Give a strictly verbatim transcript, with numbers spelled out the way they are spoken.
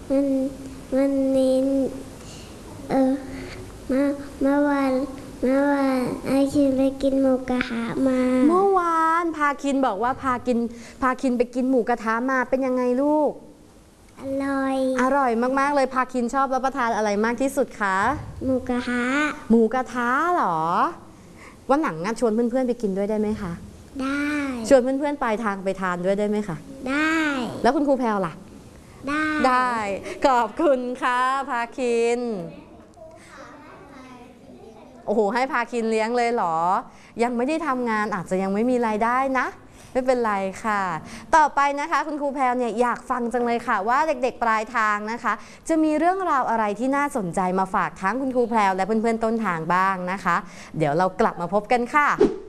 มันมันนี้เออมาเมื่อวานเมื่อวานไอคินไปกินหมูกระทะมาเมื่อวานพาคินบอกว่าพากินพาคินไปกินหมูกระทะมาเป็นยังไงลูกอร่อยอร่อยมากๆเลยพาคินชอบรับประทานอะไรมากที่สุดคะหมูกระทะหมูกระทะเหรอวันหลังงั้นชวนเพื่อนๆไปกินด้วยได้ไหมคะได้ชวนเพื่อนๆปลายทางไปทานด้วยได้ไหมคะได้แล้วคุณครูแพรวล่ะได้ได้ขอบคุณค่ะพาคินโอ้โหให้พาคินเลี้ยงเลยเหรอยังไม่ได้ทำงานอาจจะยังไม่มีรายได้นะไม่เป็นไรค่ะต่อไปนะคะคุณครูแพรวเนี่ยอยากฟังจังเลยค่ะว่าเด็กๆปลายทางนะคะจะมีเรื่องราวอะไรที่น่าสนใจมาฝากทั้งคุณครูแพรวและเพื่อนๆต้นทางบ้างนะคะเดี๋ยวเรากลับมาพบกันค่ะ